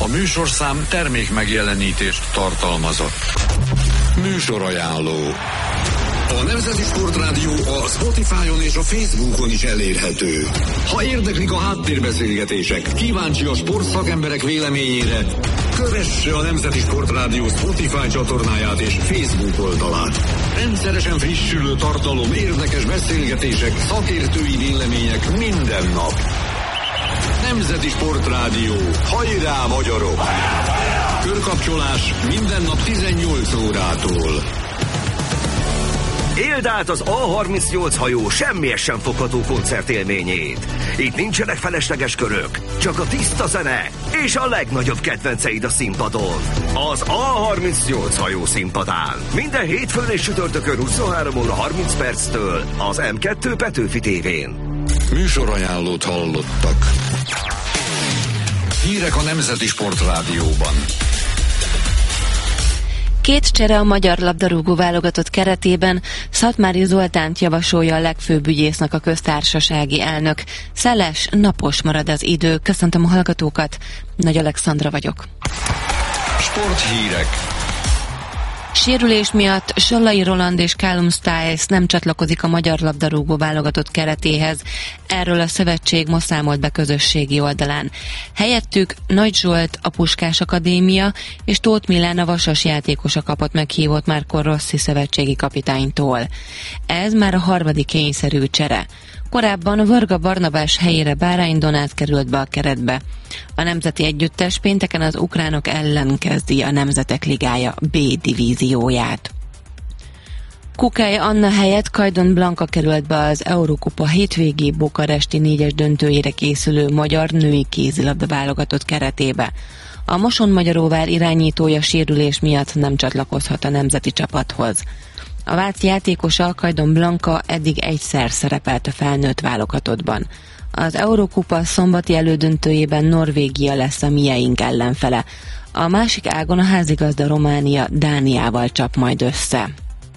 műsorszám termék megjelenítést tartalmazott. Műsorajánló. A Nemzeti Sportrádió a Spotify-on és a Facebookon is elérhető. Ha érdeklik a háttérbeszélgetések, kíváncsi a sportszakemberek véleményére, kövesse a Nemzeti Sportrádió Spotify csatornáját és Facebook oldalát. Rendszeresen frissülő tartalom, érdekes beszélgetések, szakértői vélemények minden nap. Nemzeti Sportrádió. Hajrá, magyarok! Körkapcsolás minden nap 18 órától. Éld át az A38 hajó semmies sem fogható koncertélményét. Itt nincsenek felesleges körök, csak a tiszta zene és a legnagyobb kedvenceid a színpadon. Az A38 hajó színpadán. Minden hétfőn és csütörtökön 23 óra 30 perctől az M2 Petőfi tévén. Műsorajánlót hallottak. Hírek a Nemzeti Sportrádióban. 2 csere a magyar labdarúgó válogatott keretében. Szatmári Zoltánt javasolja a legfőbb ügyésznek a köztársasági elnök. Szeles, napos marad az idő. Köszöntöm a hallgatókat, Nagy Alexandra vagyok. Sporthírek. Sérülés miatt Sallai Roland és Callum Styles nem csatlakozik a magyar labdarúgó válogatott keretéhez. Erről a szövetség ma számolt be közösségi oldalán. Helyettük Nagy Zsolt a Puskás Akadémia és Tóth Milán a Vasas játékosa kapott meghívót Marco Rossi szövetségi kapitánytól. Ez már a 3. kényszerű csere. Korábban Varga Barnabás helyére Bárány Donát került be a keretbe. A nemzeti együttes pénteken az ukránok ellen kezdi a Nemzetek Ligája B divízióját. Kukály Anna helyett Kajdon Blanka került be az Eurokupa hétvégi bukaresti 4-es döntőjére készülő magyar női kézilabda válogatott keretébe. A Mosonmagyaróvár irányítója sérülés miatt nem csatlakozhat a nemzeti csapathoz. A vác játékosa, Kajdon Blanka eddig egyszer szerepelt a felnőtt válogatottban. Az Eurokupa szombati elődöntőjében Norvégia lesz a mieink ellenfele. A másik ágon a házigazda Románia Dániával csap majd össze.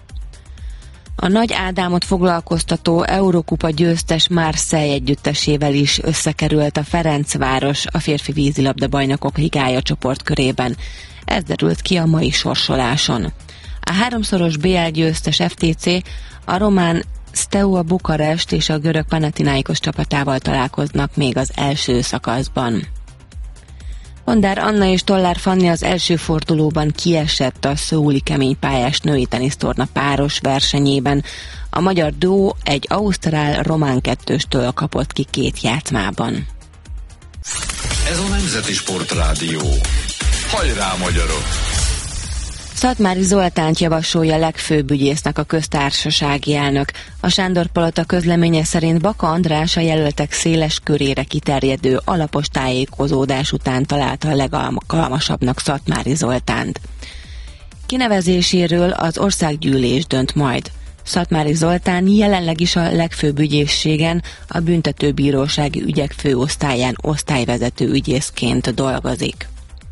A Nagy Ádámot foglalkoztató Eurokupa győztes Marseille együttesével is összekerült a Ferencváros a férfi vízilabda bajnokok ligája csoportkörében. Ez derült ki a mai sorsoláson. A 3-szoros BL győztes FTC a román Steaua Bukarest és a görög Panathinaikos csapatával találkoznak még az első szakaszban. Bondár Anna és Tollár Fanni az első fordulóban kiesett a szöuli keménypályás női tenisztorna páros versenyében. A magyar duó egy ausztrál-román kettőstől kapott ki 2 játszmában. Ez a Nemzeti Sportrádió. Hajrá, magyarok! Szatmári Zoltánt javasolja legfőbb ügyésznek a köztársasági elnök. A Sándor-palota közleménye szerint Baka András a jelöltek széles körére kiterjedő alapos tájékozódás után találta a legalkalmasabbnak Szatmári Zoltánt. Kinevezéséről az országgyűlés dönt majd. Szatmári Zoltán jelenleg is a legfőbb ügyészségen, a büntetőbírósági ügyek főosztályán osztályvezető ügyészként dolgozik.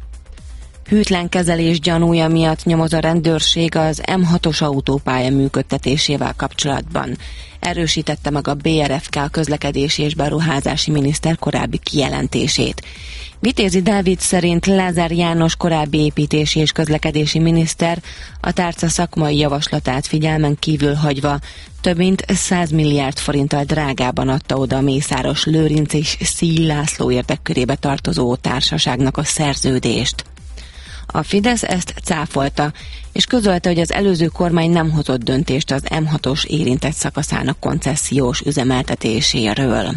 Hűtlen kezelés gyanúja miatt nyomoz a rendőrség az M6-os autópálya működtetésével kapcsolatban. Erősítette meg a BRFK a közlekedési és beruházási miniszter korábbi kijelentését. Vitézi Dávid szerint Lázár János korábbi építési és közlekedési miniszter a tárca szakmai javaslatát figyelmen kívül hagyva több mint 100 milliárd forinttal drágában adta oda a Mészáros Lőrinc és Szíj László érdekkörébe tartozó társaságnak a szerződést. A Fidesz ezt cáfolta, és közölte, hogy az előző kormány nem hozott döntést az M6-os érintett szakaszának koncesziós üzemeltetéséről.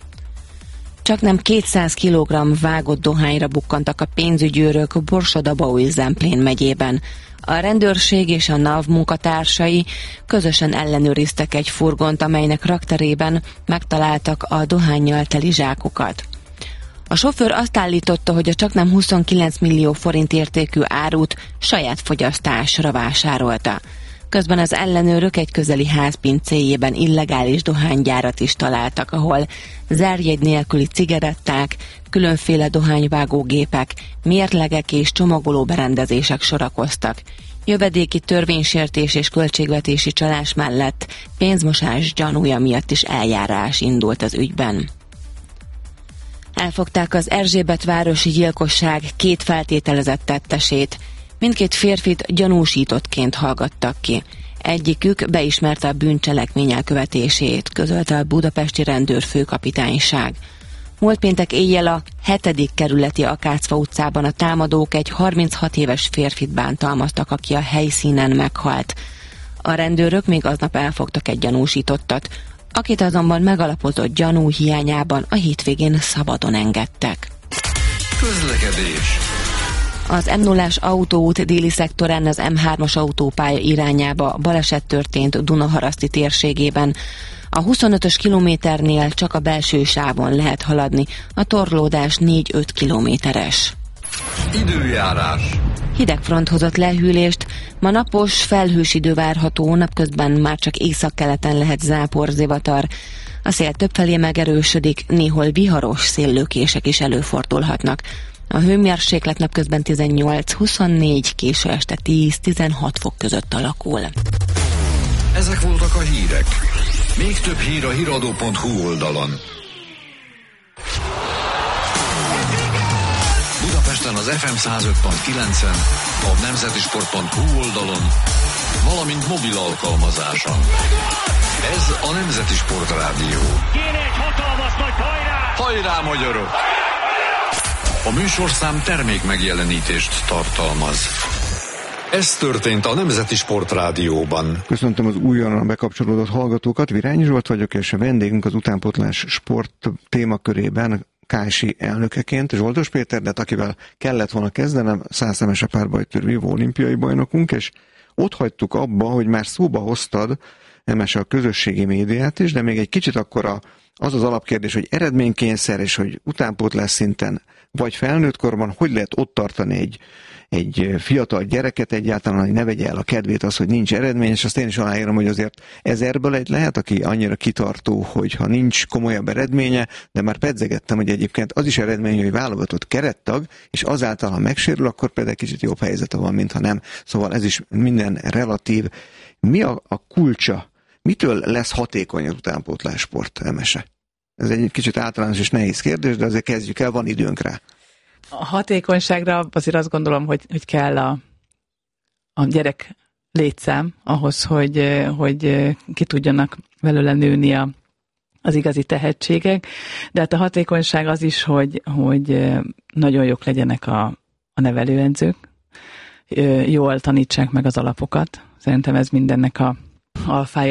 Csaknem 200 kg vágott dohányra bukkantak a pénzügyőrök Borsod-Abaúj-Zemplén megyében. A rendőrség és a NAV munkatársai közösen ellenőriztek egy furgont, amelynek rakterében megtaláltak a dohánnyal teli zsákokat. A sofőr azt állította, hogy a csaknem 29 millió forint értékű árut saját fogyasztásra vásárolta. Közben az ellenőrök egy közeli ház pincéjében illegális dohánygyárat is találtak, ahol zárjegy nélküli cigaretták, különféle dohányvágógépek, mérlegek és csomagoló berendezések sorakoztak. Jövedéki törvénysértés és költségvetési csalás mellett pénzmosás gyanúja miatt is eljárás indult az ügyben. Elfogták az Erzsébetvárosi gyilkosság 2 feltételezett tettesét. Mindkét férfit gyanúsítottként hallgattak ki. Egyikük beismerte a bűncselekmény elkövetését, közölte a budapesti rendőrfőkapitányság. Múlt péntek éjjel a 7. kerületi Akácfa utcában a támadók egy 36 éves férfit bántalmaztak, aki a helyszínen meghalt. A rendőrök még aznap elfogtak egy gyanúsítottat, akit azonban megalapozott gyanú hiányában a hétvégén szabadon engedtek. Közlekedés. Az M0-ás autóút déli szektorán az M3-as autópálya irányába baleset történt Dunaharaszti térségében. A 25-ös kilométernél csak a belső sávon lehet haladni, a torlódás 4-5 kilométeres. Időjárás. Hidegfront hozott lehűlést, ma napos, felhős idő várható, napközben már csak északkeleten lehet záporzivatar. A szél többfelé megerősödik, néhol viharos széllökések is előfordulhatnak. A hőmérséklet napközben 18-24, késő este 10-16 fok között alakul. Ezek voltak a hírek. Még több hír a hiradó.hu oldalon. Budapesten az FM 105.9-en, a nemzetisport.hu oldalon, valamint mobil alkalmazáson. Ez a Nemzeti Sport Rádió. Kéne egy hatalmas nagy hajrá! Hajrá, magyarok! A műsorszám termék megjelenítést tartalmaz. Ez történt a Nemzeti Sport Rádióban. Köszöntöm az újonnan bekapcsolódott hallgatókat, Virányi Zsolt vagyok, és a vendégünk az utánpótlás sport témakörében KSI elnökeként Zsoldos Péter, de akivel kellett volna kezdenem, 100 szemes a párbajtőr vívó olimpiai bajnokunk, és ott hagytuk abba, hogy már szóba hoztad a közösségi médiát is, de még egy kicsit akkor az alapkérdés, hogy eredménykényszer, és hogy utánpótlás szinten, vagy felnőtt korban, hogy lehet ott tartani egy fiatal gyereket egyáltalán, hogy ne vegye el a kedvét az, hogy nincs eredmény, és azt én is aláírom, hogy azért 1000-ből egy lehet, aki annyira kitartó, hogy ha nincs komolyabb eredménye, de már pedzegettem, hogy egyébként az is eredmény, hogy válogatott kerettag, és azáltal, ha megsérül, akkor például kicsit jobb helyzete van, mint ha nem. Szóval ez is minden relatív. Mi a kulcsa? Mitől lesz hatékony az utánpótlás sport, Emese? Ez egy kicsit általános és nehéz kérdés, de azért kezdjük el, van időnk rá. A hatékonyságra azért azt gondolom, hogy kell a gyerek létszám ahhoz, hogy ki tudjanak belőle nőni az igazi tehetségek, de hát a hatékonyság az is, hogy nagyon jók legyenek a nevelőedzők, jól tanítsák meg az alapokat. Szerintem ez mindennek a alfája